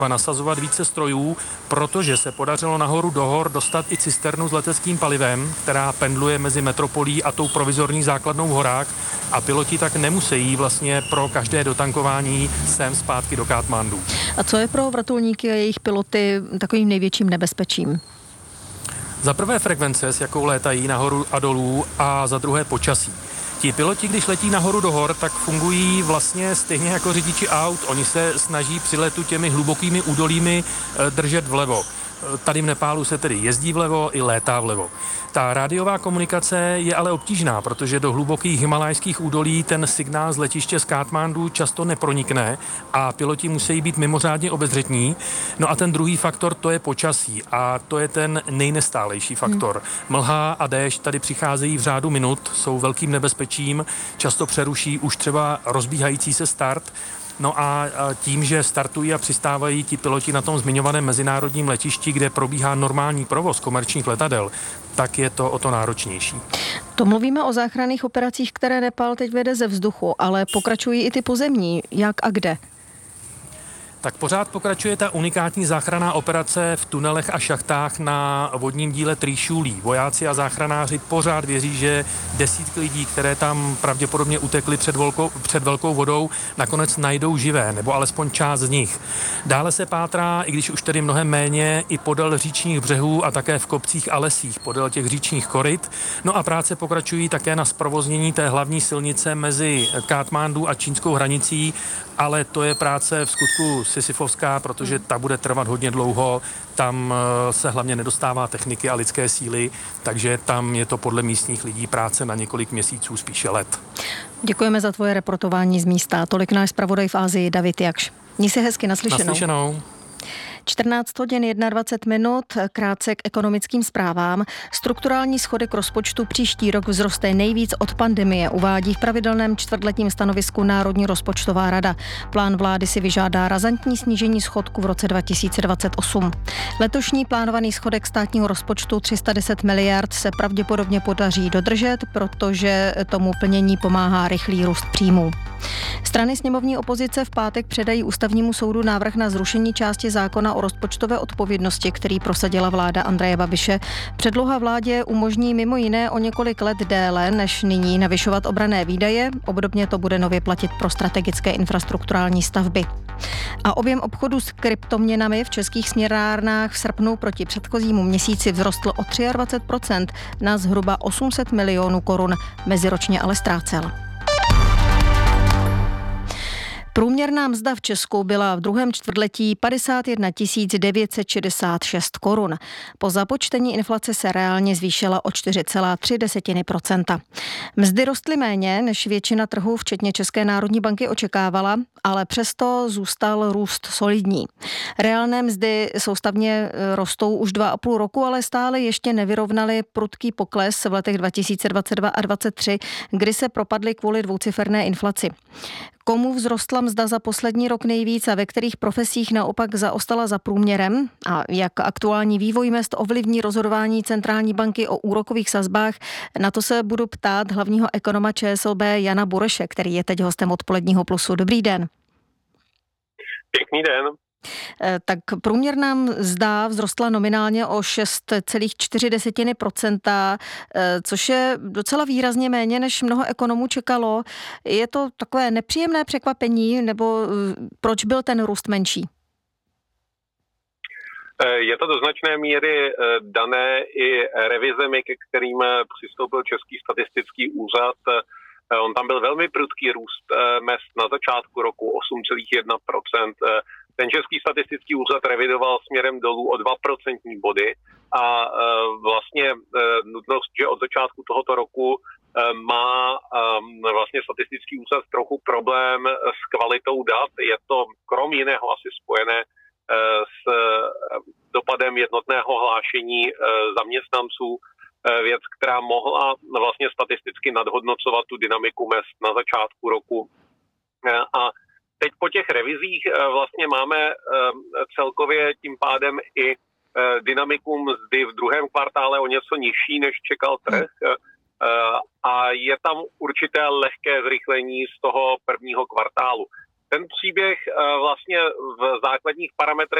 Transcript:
nasazovat více strojů, protože se podařilo nahoru do hor dostat i cisternu s leteckým palivem, která pendluje mezi metropolí a tou provizorní základnou v horách a piloti tak nemusí vlastně pro každé dotankování sem zpátky do Katmandu. A co je pro vrtulníky a jejich piloty takovým největším nebezpečím? Za prvé frekvence, s jakou létají nahoru a dolů, a za druhé počasí. Ti piloti, když letí nahoru do hor, tak fungují vlastně stejně jako řidiči aut. Oni se snaží při letu těmi hlubokými údolími držet vlevo. Tady v Nepálu se tedy jezdí vlevo i létá vlevo. Ta rádiová komunikace je ale obtížná, protože do hlubokých himalajských údolí ten signál z letiště z Katmandu často nepronikne a piloti musí být mimořádně obezřetní. No a ten druhý faktor, to je počasí a to je ten nejnestálejší faktor. Mlha a déšť tady přicházejí v řádu minut, jsou velkým nebezpečím, často přeruší už třeba rozbíhající se start. No a tím, že startují a přistávají ti piloti na tom zmiňovaném mezinárodním letišti, kde probíhá normální provoz komerčních letadel, tak je to o to náročnější. To mluvíme o záchranných operacích, které Nepál teď vede ze vzduchu, ale pokračují i ty pozemní. Jak a kde? Tak pořád pokračuje ta unikátní záchranná operace v tunelech a šachtách na vodním díle Trishuli. Vojáci a záchranáři pořád věří, že desítky lidí, které tam pravděpodobně utekly před velkou vodou, nakonec najdou živé, nebo alespoň část z nich. Dále se pátrá, i když už tedy mnohem méně, i podél říčních břehů a také v kopcích a lesích, podél těch říčních koryt. No a práce pokračují také na zprovoznění té hlavní silnice mezi Katmandu a čínskou hranicí, ale to je práce v skutku sisyfovská, protože ta bude trvat hodně dlouho, tam se hlavně nedostává techniky a lidské síly, takže tam je to podle místních lidí práce na několik měsíců, spíše let. Děkujeme za tvoje reportování z místa. Tolik náš zpravodaj v Asii David Jakš. Měj se hezky, naslyšenou. Naslyšenou. 14 hodin 21 minut, krátce k ekonomickým zprávám. Strukturální schodek rozpočtu příští rok vzroste nejvíc od pandemie, uvádí v pravidelném čtvrtletním stanovisku Národní rozpočtová rada. Plán vlády si vyžádá razantní snížení schodku v roce 2028. Letošní plánovaný schodek státního rozpočtu 310 miliard se pravděpodobně podaří dodržet, protože tomu plnění pomáhá rychlý růst příjmů. Strany sněmovní opozice v pátek předají Ústavnímu soudu návrh na zrušení části zákona o rozpočtové odpovědnosti, který prosadila vláda Andreje Babiše. Předloha vládě umožní mimo jiné o několik let déle než nyní navyšovat obranné výdaje. Obdobně to bude nově platit pro strategické infrastrukturální stavby. A objem obchodu s kryptoměnami v českých směnárnách v srpnu proti předchozímu měsíci vzrostl o 23% na zhruba 800 milionů korun. Meziročně ale ztrácel. Průměrná mzda v Česku byla v druhém čtvrtletí 51 966 korun. Po započtení inflace se reálně zvýšila o 4,3%. Mzdy rostly méně, než většina trhů, včetně České národní banky, očekávala, ale přesto zůstal růst solidní. Reálné mzdy soustavně rostou už 2,5 roku, ale stále ještě nevyrovnaly prudký pokles v letech 2022 a 2023, kdy se propadly kvůli dvouciferné inflaci. Komu vzrostla mzda za poslední rok nejvíc a ve kterých profesích naopak zaostala za průměrem a jak aktuální vývoj mezd ovlivní rozhodování centrální banky o úrokových sazbách, na to se budu ptát hlavního ekonoma ČSOB Jana Bureše, který je teď hostem Odpoledního plusu. Dobrý den. Pěkný den. Tak průměrná mzda vzrostla nominálně o 6,4%, což je docela výrazně méně, než mnoho ekonomů čekalo. Je to takové nepříjemné překvapení, nebo proč byl ten růst menší? Je to do značné míry dané i revizemi, ke kterým přistoupil Český statistický úřad. On tam byl velmi prudký růst mezd na začátku roku 8,1%. Ten Český statistický úřad revidoval směrem dolů o 2% body a vlastně nutnost, že od začátku tohoto roku má vlastně statistický úřad trochu problém s kvalitou dat. Je to krom jiného asi spojené s dopadem jednotného hlášení zaměstnanců, věc, která mohla vlastně statisticky nadhodnocovat tu dynamiku mezd na začátku roku. A teď po těch revizích vlastně máme celkově tím pádem i dynamiku mzdy v druhém kvartále o něco nižší, než čekal trh. A je tam určité lehké zrychlení z toho prvního kvartálu. Ten příběh vlastně v základních parametrech